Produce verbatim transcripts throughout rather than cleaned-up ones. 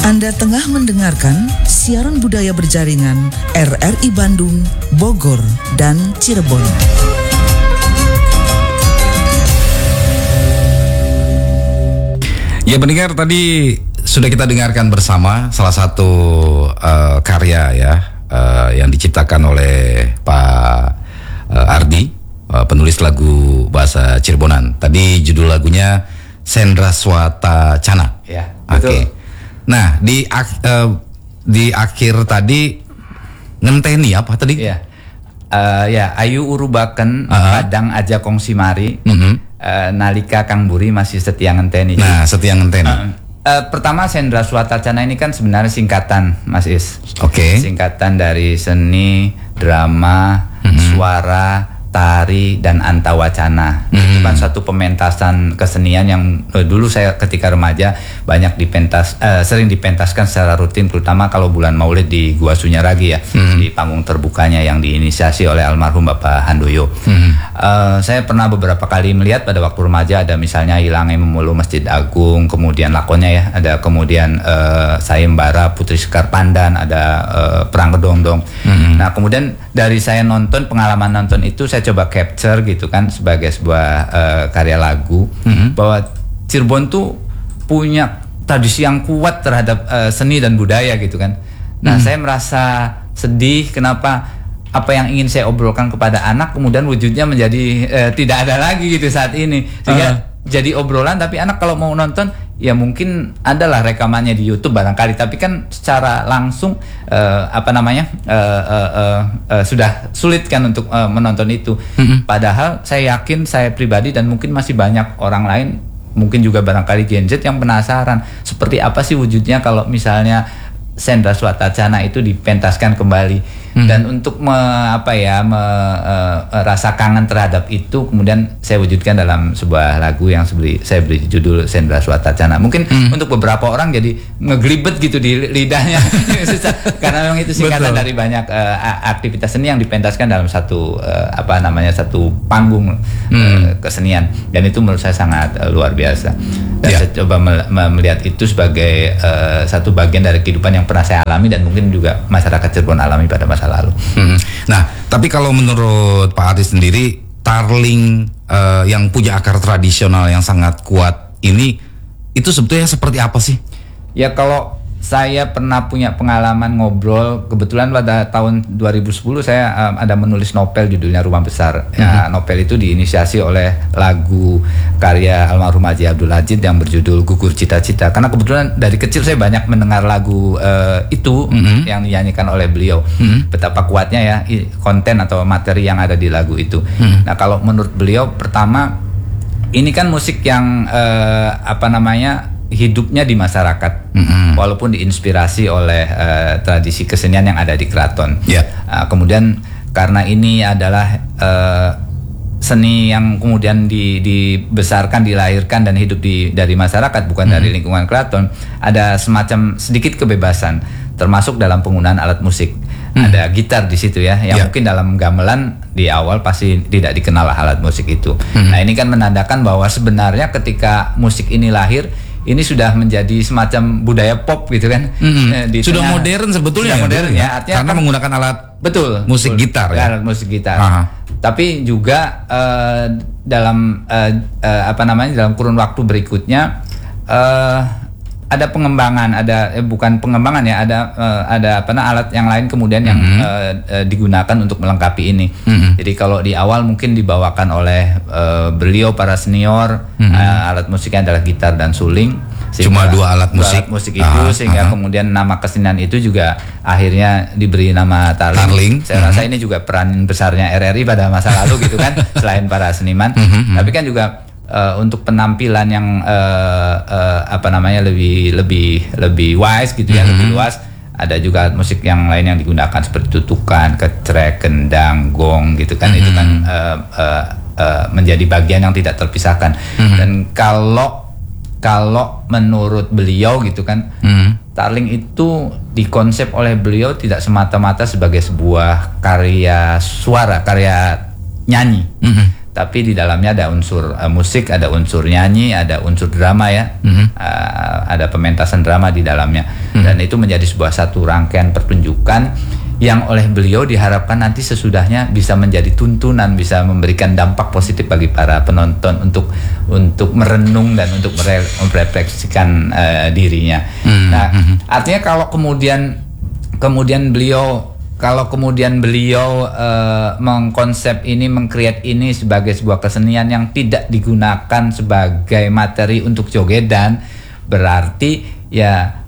Anda tengah mendengarkan siaran budaya berjaringan R R I Bandung, Bogor, dan Cirebon. Ya pendengar, tadi sudah kita dengarkan bersama salah satu uh, karya ya uh, yang diciptakan oleh Pak uh, Ardi, uh, penulis lagu bahasa Cirebonan. Tadi judul lagunya Sendra Swata Cana. Ya, Oke. Okay. Nah, di uh, di akhir tadi ngenteni apa tadi? Ya, uh, ya ayu urubaken uh-huh. kadang aja kongsi mari. Uh-huh. uh, nalika Kang Buri masih setia ngenteni. Nah, setia ngenteni. Uh, uh, pertama Sendra Swata Cana ini kan sebenarnya singkatan, Mas Is. Oke. Okay. Singkatan dari seni, drama, uh-huh. suara, tari, dan antawacana. Hmm. Itu kan satu pementasan kesenian yang eh, dulu saya ketika remaja banyak dipentas, eh, sering dipentaskan secara rutin, terutama kalau bulan Maulid di Gua Sunyaragi ya, hmm. di panggung terbukanya yang diinisiasi oleh almarhum Bapak Handoyo. Hmm. Eh, saya pernah beberapa kali melihat pada waktu remaja, ada misalnya Ilange Memulu Masjid Agung, kemudian lakonnya ya, ada kemudian eh, Sayembara Putri Sekar Pandan, ada eh, Perang Kedongdong. Hmm. Nah kemudian dari saya nonton, pengalaman nonton itu saya coba capture gitu kan sebagai sebuah uh, karya lagu, mm-hmm. bahwa Cirebon tuh punya tradisi yang kuat terhadap uh, seni dan budaya gitu kan. Nah mm-hmm. saya merasa sedih kenapa apa yang ingin saya obrolkan kepada anak kemudian wujudnya menjadi uh, tidak ada lagi gitu saat ini, sehingga uh-huh. jadi obrolan, tapi anak kalau mau nonton ya mungkin adalah rekamannya di YouTube barangkali, tapi kan secara langsung uh, apa namanya uh, uh, uh, uh, sudah sulit kan untuk uh, menonton itu. Mm-hmm. Padahal saya yakin, saya pribadi dan mungkin masih banyak orang lain, mungkin juga barangkali Gen Z yang penasaran seperti apa sih wujudnya kalau misalnya Sendra Swata Cana itu dipentaskan kembali. Hmm. Dan untuk me, apa ya me, uh, rasa kangen terhadap itu kemudian saya wujudkan dalam sebuah lagu yang seberi, saya beri judul Sendra Swata Cana. Mungkin hmm. untuk beberapa orang jadi ngeglibet gitu di lidahnya karena memang itu singkatan dari banyak uh, aktivitas seni yang dipentaskan dalam satu uh, apa namanya satu panggung hmm. uh, kesenian, dan itu menurut saya sangat uh, luar biasa. Dan ya. saya coba me- me- melihat itu sebagai uh, satu bagian dari kehidupan yang pernah saya alami dan mungkin juga masyarakat Cirebon alami pada masa lalu. Hmm. Nah, tapi kalau menurut Pak Ardi sendiri, tarling uh, yang punya akar tradisional yang sangat kuat ini, itu sebetulnya seperti apa sih? Ya kalau saya pernah punya pengalaman ngobrol, kebetulan pada tahun dua ribu sepuluh saya um, ada menulis novel judulnya Rumah Besar. Mm-hmm. Ya, novel itu diinisiasi oleh lagu karya almarhum Haji Abdul Hajid yang berjudul Gugur Cita-Cita. Karena kebetulan dari kecil saya banyak mendengar lagu uh, itu mm-hmm. yang dinyanyikan oleh beliau. Mm-hmm. Betapa kuatnya ya konten atau materi yang ada di lagu itu. Mm-hmm. Nah kalau menurut beliau, pertama ini kan musik yang uh, apa namanya hidupnya di masyarakat, mm-hmm. walaupun diinspirasi oleh uh, tradisi kesenian yang ada di keraton. Yeah. Uh, kemudian karena ini adalah uh, seni yang kemudian di, dibesarkan, dilahirkan dan hidup di dari masyarakat, bukan mm-hmm. dari lingkungan keraton, ada semacam sedikit kebebasan, termasuk dalam penggunaan alat musik. Hmm. Ada gitar di situ ya, yang yeah. mungkin dalam gamelan di awal pasti tidak dikenal alat musik itu. Hmm. Nah ini kan menandakan bahwa sebenarnya ketika musik ini lahir, ini sudah menjadi semacam budaya pop gitu kan. Mm-hmm. Di sudah tengah, modern sebetulnya. Sudah modern ya, artinya karena kan, menggunakan alat betul musik betul, gitar ya. Alat musik gitar. Aha. Tapi juga uh, dalam uh, uh, apa namanya dalam kurun waktu berikutnya uh, ada pengembangan, ada eh, bukan pengembangan ya, ada uh, ada apa nah, alat yang lain kemudian yang mm-hmm. uh, uh, digunakan untuk melengkapi ini. Mm-hmm. Jadi kalau di awal mungkin dibawakan oleh uh, beliau para senior, mm-hmm. uh, alat musiknya adalah gitar dan suling. Cuma dua alat musik, dua alat musik itu, aha, sehingga aha. kemudian nama kesenian itu juga akhirnya diberi nama tarling. tarling. Saya mm-hmm. rasa ini juga peran besarnya R R I pada masa lalu gitu kan, selain para seniman, mm-hmm. tapi kan juga Uh, untuk penampilan yang uh, uh, apa namanya lebih lebih lebih wise gitu ya, mm-hmm. lebih luas, ada juga musik yang lain yang digunakan seperti tutukan, kecrek, kendang, gong gitu kan, mm-hmm. itu kan uh, uh, uh, menjadi bagian yang tidak terpisahkan. Mm-hmm. Dan kalau kalau menurut beliau gitu kan, mm-hmm. tarling itu dikonsep oleh beliau tidak semata-mata sebagai sebuah karya suara, karya nyanyi. Mm-hmm. tapi di dalamnya ada unsur uh, musik, ada unsur nyanyi, ada unsur drama ya, mm-hmm. uh, ada pementasan drama di dalamnya, mm-hmm. dan itu menjadi sebuah satu rangkaian pertunjukan yang oleh beliau diharapkan nanti sesudahnya bisa menjadi tuntunan, bisa memberikan dampak positif bagi para penonton untuk untuk merenung dan untuk mere- merefleksikan uh, dirinya. Mm-hmm. Nah, artinya kalau kemudian kemudian beliau Kalau kemudian beliau uh, mengkonsep ini, mengcreate ini sebagai sebuah kesenian yang tidak digunakan sebagai materi untuk jogedan, berarti ya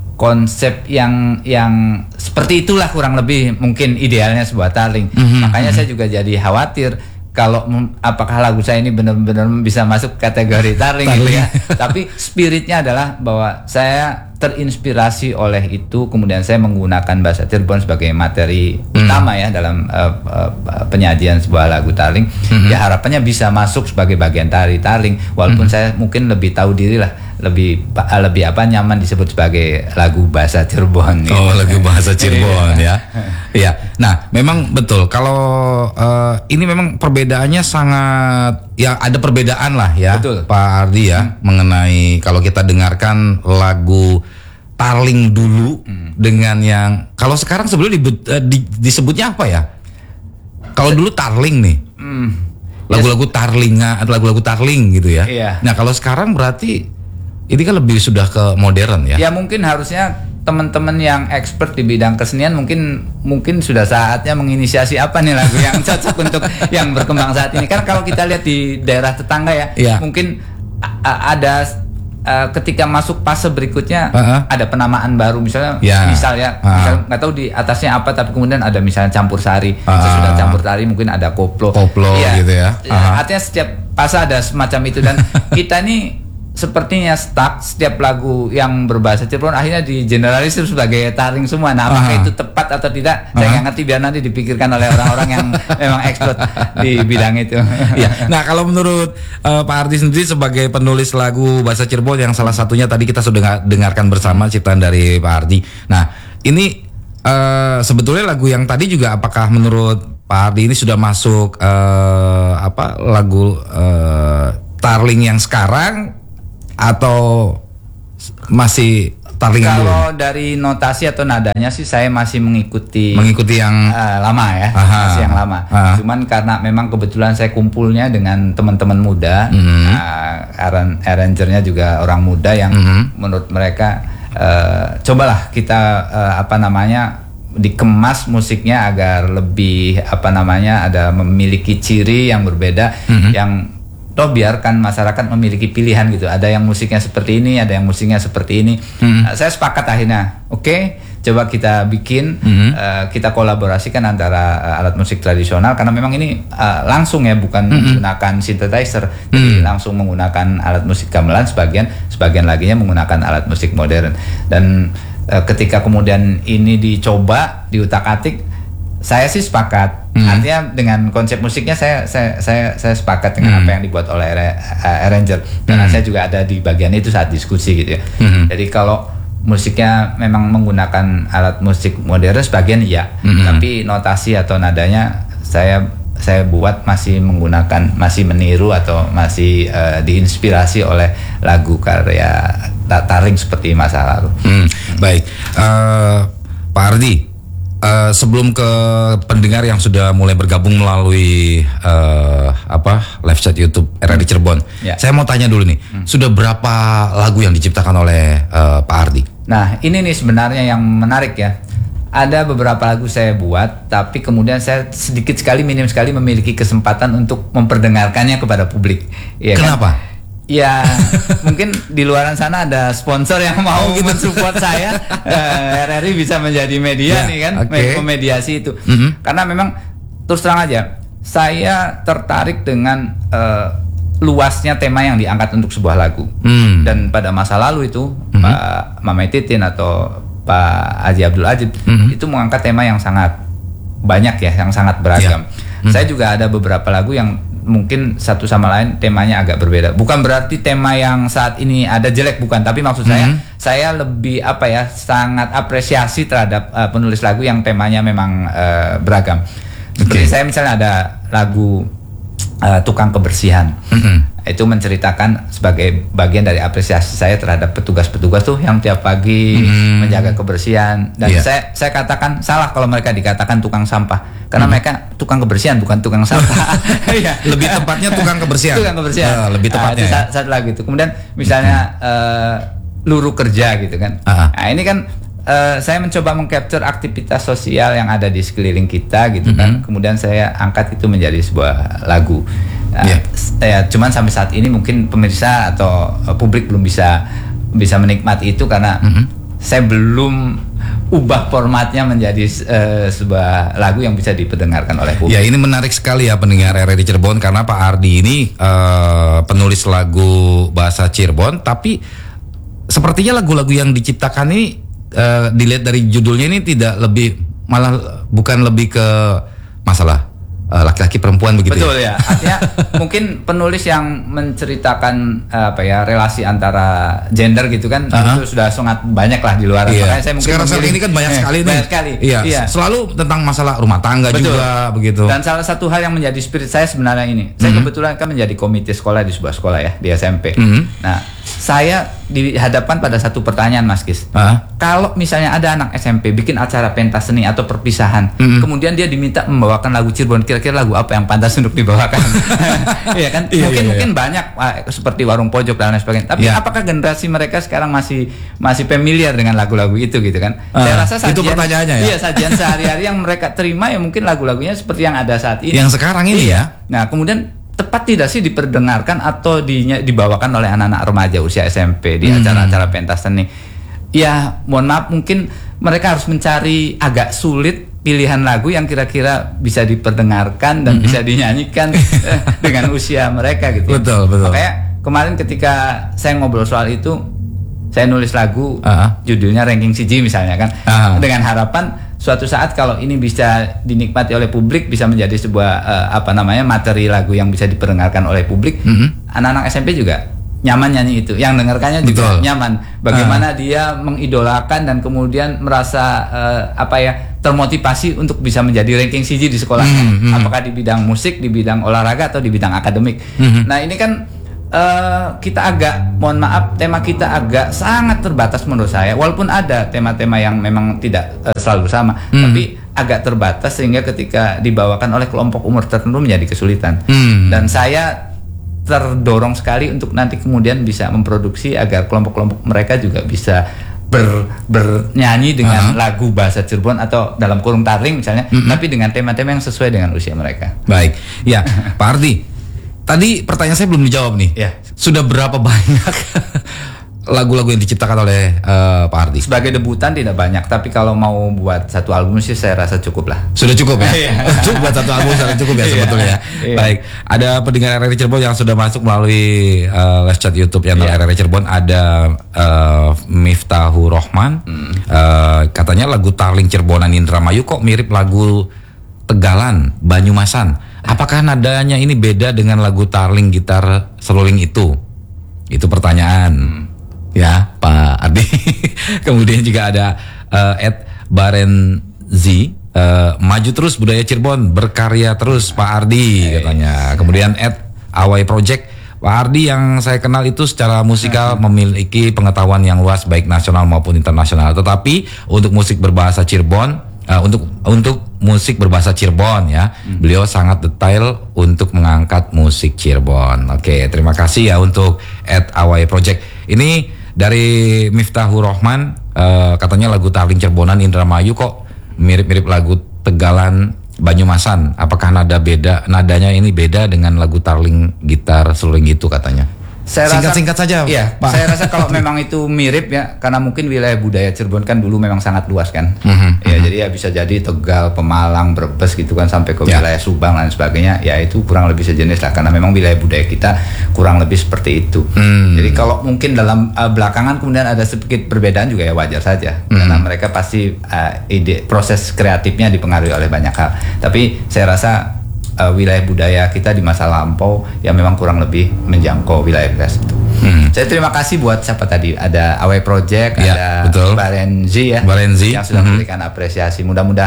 konsep yang yang seperti itulah kurang lebih mungkin idealnya sebuah tarling. Mm-hmm. Makanya saya juga jadi khawatir kalau apakah lagu saya ini benar-benar bisa masuk kategori tarling gitu ya. Tapi spiritnya adalah bahwa saya terinspirasi oleh itu, kemudian saya menggunakan bahasa Cirebon sebagai materi hmm. utama ya dalam uh, uh, penyajian sebuah lagu tarling. Hmm. Ya harapannya bisa masuk sebagai bagian tari tarling, walaupun hmm. saya mungkin lebih tahu diri lah, lebih uh, lebih apa nyaman disebut sebagai lagu bahasa Cirebon. Oh, gitu. lagu bahasa Cirebon ya. Iya. Nah, memang betul kalau uh, ini memang perbedaannya sangat ya ada perbedaan lah ya, betul. Pak Ardi ya, hmm. mengenai kalau kita dengarkan lagu tarling dulu hmm. dengan yang kalau sekarang sebelum disebut, uh, di, disebutnya apa ya? Kalau dulu tarling nih, hmm. lagu-lagu tarlinga atau lagu-lagu tarling gitu ya. Iya. Nah kalau sekarang berarti ini kan lebih sudah ke modern ya? Ya mungkin harusnya teman-teman yang expert di bidang kesenian mungkin mungkin sudah saatnya menginisiasi apa nih lagu yang cocok untuk yang berkembang saat ini. Kan kalau kita lihat di daerah tetangga ya, ya. mungkin a- ada uh, ketika masuk fase berikutnya uh-huh. ada penamaan baru misalnya, ya. misal ya, uh-huh. misal nggak tahu di atasnya apa, tapi kemudian ada misalnya campur sari, uh-huh. sesudah campur sari mungkin ada koplo, koplo ya. gitu ya. Uh-huh. Artinya setiap fase ada semacam itu dan kita nih sepertinya stuck setiap lagu yang berbahasa Cirebon akhirnya digeneralisir sebagai tarling semua. Nah, apakah uh-huh. itu tepat atau tidak? Uh-huh. Saya nggak ngerti, biar nanti dipikirkan oleh orang-orang yang memang expert di bidang itu. Ya. Nah, kalau menurut uh, Pak Ardi sendiri sebagai penulis lagu bahasa Cirebon yang salah satunya tadi kita sudah dengarkan bersama ciptaan dari Pak Ardi. Nah, ini uh, sebetulnya lagu yang tadi juga apakah menurut Pak Ardi ini sudah masuk uh, apa lagu uh, tarling yang sekarang atau masih tarling dulu? Kalau dari notasi atau nadanya sih saya masih mengikuti mengikuti yang uh, lama ya, aha, masih yang lama. Aha. Cuman karena memang kebetulan saya kumpulnya dengan teman-teman muda, mm-hmm. uh, arrangernya juga orang muda yang mm-hmm. menurut mereka uh, cobalah kita uh, apa namanya dikemas musiknya agar lebih apa namanya ada memiliki ciri yang berbeda, mm-hmm. yang toh biarkan masyarakat memiliki pilihan gitu. Ada yang musiknya seperti ini, ada yang musiknya seperti ini. Hmm. Uh, saya sepakat akhirnya. Oke, okay, coba kita bikin, hmm. uh, kita kolaborasikan antara uh, alat musik tradisional karena memang ini uh, langsung ya, bukan hmm. menggunakan synthesizer. Hmm. Jadi langsung menggunakan alat musik gamelan, sebagian sebagian laginya menggunakan alat musik modern. Dan uh, ketika kemudian ini dicoba, diutak-atik, saya sih sepakat. Hmm. Artinya dengan konsep musiknya saya saya saya, saya sepakat dengan hmm. apa yang dibuat oleh uh, arranger. Karena hmm. saya juga ada di bagian itu saat diskusi gitu ya. Hmm. Jadi kalau musiknya memang menggunakan alat musik modern sebagian iya, hmm. tapi notasi atau nadanya saya saya buat masih menggunakan, masih meniru atau masih uh, diinspirasi oleh lagu karya tarling seperti masa lalu. Hmm. Baik, uh, Pak Ardi. Uh, sebelum ke pendengar yang sudah mulai bergabung melalui uh, apa live chat YouTube R R I Cirebon, ya. Saya mau tanya dulu nih, hmm. sudah berapa lagu yang diciptakan oleh uh, Pak Ardi? Nah, ini nih sebenarnya yang menarik ya. Ada beberapa lagu saya buat, tapi kemudian saya sedikit sekali, minim sekali memiliki kesempatan untuk memperdengarkannya kepada publik. Ya, kenapa? Kan? Ya mungkin di luaran sana ada sponsor yang mau oh, gitu support saya, uh, R R I bisa menjadi media yeah, nih kan, okay. memediasi itu. Mm-hmm. Karena memang terus terang aja saya tertarik dengan uh, luasnya tema yang diangkat untuk sebuah lagu. Mm. Dan pada masa lalu itu mm-hmm. Pak Mame Titin atau Pak Haji Abdul Ajib mm-hmm. itu mengangkat tema yang sangat banyak ya, yang sangat beragam. Yeah. Mm-hmm. Saya juga ada beberapa lagu yang mungkin satu sama lain temanya agak berbeda. Bukan berarti tema yang saat ini ada jelek, bukan. Tapi maksud saya, mm-hmm. saya lebih apa ya, sangat apresiasi terhadap uh, penulis lagu yang temanya memang uh, beragam. Seperti okay. saya misalnya ada lagu uh, tukang kebersihan. Mm-hmm. Itu menceritakan sebagai bagian dari apresiasi saya terhadap petugas-petugas tuh yang tiap pagi mm-hmm. menjaga kebersihan. Dan yeah. saya saya katakan salah kalau mereka dikatakan tukang sampah, karena mm-hmm. mereka tukang kebersihan bukan tukang sampah. Lebih tepatnya tukang kebersihan. Tukang kebersihan. Uh, lebih tepatnya. Uh, satu, satu lagi itu. Kemudian misalnya uh, luruh kerja gitu kan. Uh-huh. Nah ini kan uh, saya mencoba mengcapture aktivitas sosial yang ada di sekeliling kita gitu mm-hmm. kan. Kemudian saya angkat itu menjadi sebuah lagu. Nah, yeah. ya cuman sampai saat ini mungkin pemirsa atau uh, publik belum bisa bisa menikmati itu karena mm-hmm. saya belum ubah formatnya menjadi uh, sebuah lagu yang bisa diperdengarkan oleh publik. Ya, ini menarik sekali ya pendengar R R I Cirebon, karena Pak Ardi ini uh, penulis lagu bahasa Cirebon, tapi sepertinya lagu-lagu yang diciptakan ini uh, dilihat dari judulnya ini tidak lebih, malah bukan lebih ke masalah Uh, laki-laki perempuan begitu. Betul ya. ya. Artinya mungkin penulis yang menceritakan uh, apa ya relasi antara gender gitu kan uh-huh. itu sudah sangat banyak lah di luar. Iya. Makanya saya mungkin sekarang sekarang ini kan banyak eh, sekali nih. Banyak sekali. Iya. iya. Selalu tentang masalah rumah tangga. Betul. Juga begitu. Dan salah satu hal yang menjadi spirit saya sebenarnya ini, mm-hmm. saya kebetulan kan menjadi komite sekolah di sebuah sekolah ya di S M P. Mm-hmm. Nah, saya dihadapkan pada satu pertanyaan, Mas Kis. Uh-huh. Kalau misalnya ada anak S M P bikin acara pentas seni atau perpisahan, mm-hmm. kemudian dia diminta membawakan lagu Cirebon, kira-kira lagu apa yang pantas untuk dibawakan? Iya kan? Iya, mungkin iya, mungkin iya. banyak uh, seperti Warung Pojok dan lain sebagainya. Tapi yeah. apakah generasi mereka sekarang masih masih familiar dengan lagu-lagu itu gitu kan? Uh, Saya rasa sajian, itu pertanyaannya ya. Iya, sajian sehari-hari yang mereka terima ya mungkin lagu-lagunya seperti yang ada saat ini. Yang sekarang ini iya. ya. Nah, kemudian tepat tidak sih diperdengarkan atau di, dibawakan oleh anak-anak remaja usia S M P di hmm. acara-acara pentas seni? Ya, mohon maaf, mungkin mereka harus mencari agak sulit pilihan lagu yang kira-kira bisa diperdengarkan dan hmm. bisa dinyanyikan dengan usia mereka gitu. Betul, betul. Makanya kemarin ketika saya ngobrol soal itu, saya nulis lagu uh-huh. judulnya Ranking C G misalnya kan, uh-huh. dengan harapan suatu saat kalau ini bisa dinikmati oleh publik, bisa menjadi sebuah uh, apa namanya materi lagu yang bisa diperdengarkan oleh publik, mm-hmm. anak-anak S M P juga nyaman nyanyi itu, yang dengarkannya juga Betul. nyaman. Bagaimana uh. dia mengidolakan dan kemudian merasa uh, apa ya termotivasi untuk bisa menjadi ranking C G di sekolahnya, mm-hmm. apakah di bidang musik, di bidang olahraga atau di bidang akademik. Mm-hmm. Nah ini kan Uh, kita agak, mohon maaf, tema kita agak sangat terbatas menurut saya. Walaupun ada tema-tema yang memang tidak uh, selalu sama, hmm. tapi agak terbatas sehingga ketika dibawakan oleh kelompok umur tertentu menjadi kesulitan. Hmm. Dan saya terdorong sekali untuk nanti kemudian bisa memproduksi agar kelompok-kelompok mereka juga bisa ber, bernyanyi dengan uh-huh. lagu bahasa Cirebon atau dalam kurung tarling misalnya, uh-huh. tapi dengan tema-tema yang sesuai dengan usia mereka. Baik, ya Pak Ardi. Tadi pertanyaan saya belum dijawab nih. Ya. Sudah berapa banyak lagu-lagu yang diciptakan oleh uh, Pak Ardi? Sebagai debutan tidak banyak, tapi kalau mau buat satu album sih saya rasa cukup lah. Sudah cukup ya? Cukup buat satu album sudah cukup ya sebetulnya ya. Iya. Baik, ada pendengar R R I Cirebon yang sudah masuk melalui uh, live chat YouTube channel iya. R R I Cirebon. Ada uh, Miftahur Rahman, hmm. uh, katanya lagu Tarling Cirebonan Indramayu kok mirip lagu Tegalan Banyumasan. Apakah nadanya ini beda dengan lagu Tarling Gitar Seruling itu? Itu pertanyaan. Hmm. Ya, Pak Ardi. Kemudian juga ada uh, Ed Barenzi, uh, maju terus budaya Cirebon, berkarya terus Pak Ardi katanya. Kemudian Ed Awai Project, Pak Ardi yang saya kenal itu secara musikal memiliki pengetahuan yang luas baik nasional maupun internasional. Tetapi untuk musik berbahasa Cirebon, uh, untuk untuk musik berbahasa Cirebon ya, hmm. beliau sangat detail untuk mengangkat musik Cirebon. Oke, terima kasih ya untuk Ed Awai Project. Ini dari Miftahur Rahman, uh, katanya lagu Tarling Cirebonan Indramayu kok mirip-mirip lagu Tegalan Banyumasan. Apakah nada beda, nadanya ini beda dengan lagu Tarling Gitar Seruling itu katanya? Singkat-singkat saja, iya, Pak. Saya rasa kalau memang itu mirip ya, karena mungkin wilayah budaya Cirebon kan dulu memang sangat luas kan. Mm-hmm. Ya, jadi ya bisa jadi Tegal, Pemalang, Brebes gitu kan sampai ke ya. wilayah Subang dan sebagainya. Ya itu kurang lebih sejenis lah, karena memang wilayah budaya kita kurang lebih seperti itu. Mm. Jadi kalau mungkin dalam uh, belakangan kemudian ada sedikit perbedaan juga ya wajar saja, mm. karena mereka pasti uh, ide proses kreatifnya dipengaruhi oleh banyak hal. Tapi saya rasa Uh, wilayah budaya kita di masa lampau yang memang kurang lebih menjangkau wilayah-wilayah itu. Hmm. Saya terima kasih buat siapa tadi, ada Away Project, ya, ada Barenzi ya, Barenzi. yang sudah hmm. memberikan apresiasi. Mudah-mudahan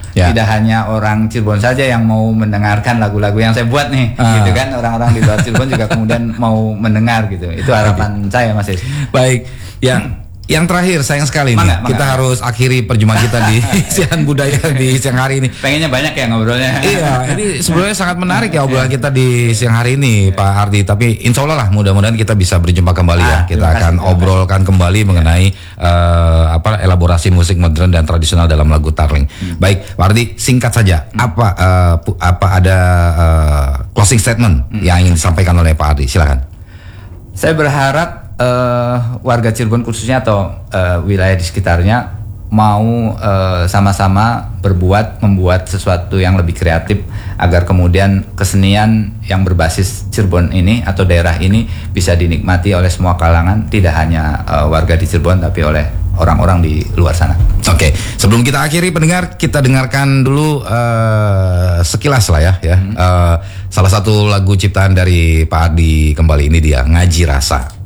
Ya. Tidak hanya orang Cirebon saja yang mau mendengarkan lagu-lagu yang saya buat nih, uh. gitu kan. Orang-orang di luar Cirebon juga kemudian mau mendengar gitu. Itu harapan okay. saya, Mas Is. Baik, ya. Yang terakhir, sayang sekali nih, mangga, kita mangga. harus akhiri perjumpaan kita di Siaran Budaya di siang hari ini. Pengennya banyak ya ngobrolnya. Iya, ini sebenarnya sangat menarik ya obrolan kita di siang hari ini, Pak Ardi. Tapi insya Allah lah, mudah-mudahan kita bisa berjumpa kembali ah, ya. Kita akan kasih, obrolkan kembali mengenai uh, apa elaborasi musik modern dan tradisional dalam lagu Tarling. Hmm. Baik, Pak Ardi, singkat saja, hmm. apa uh, apa ada uh, closing statement hmm. yang ingin disampaikan oleh Pak Ardi? Silakan. Saya berharap Uh, warga Cirebon khususnya atau uh, wilayah di sekitarnya mau uh, sama-sama berbuat membuat sesuatu yang lebih kreatif agar kemudian kesenian yang berbasis Cirebon ini atau daerah ini bisa dinikmati oleh semua kalangan, tidak hanya uh, warga di Cirebon tapi oleh orang-orang di luar sana. Oke, okay. Sebelum kita akhiri pendengar, kita dengarkan dulu uh, sekilas lah ya, ya. Hmm. Uh, salah satu lagu ciptaan dari Pak Ardi kembali, ini dia Ngaji Rasa.